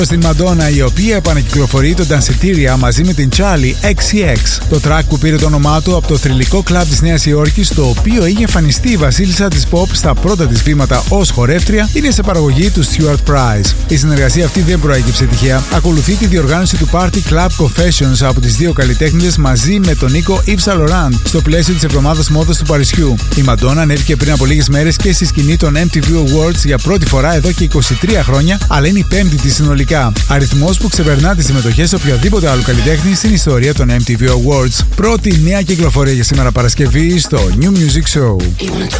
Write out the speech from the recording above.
Στην Madonna, η οποία επανακυκλοφορεί το Danceteria μαζί με την Charlie XCX. Το track που πήρε το όνομά του από το θρυλικό κλαμπ της Νέας Υόρκης, στο οποίο είχε εμφανιστεί η βασίλισσα της pop στα πρώτα της βήματα ως χορεύτρια, είναι σε παραγωγή του Stuart Price. Η συνεργασία αυτή δεν προέκυψε τυχαία. Ακολουθεί τη διοργάνωση του Party Club Confessions από τις δύο καλλιτέχνηδες μαζί με τον Νίκο Yves Saint Laurent στο πλαίσιο της εβδομάδας μόδας του Παρισιού. Η Madonna ανέβηκε πριν από λίγες μέρες και στη σκηνή των MTV Awards για πρώτη φορά εδώ και 23 χρόνια, αλλά είναι η πέμπτη της συνολικά. Αριθμός που ξεπερνά τις συμμετοχές οποιαδήποτε άλλου καλλιτέχνη στην ιστορία των MTV Awards. Πρώτη νέα κυκλοφορία για σήμερα Παρασκευή στο New Music Show.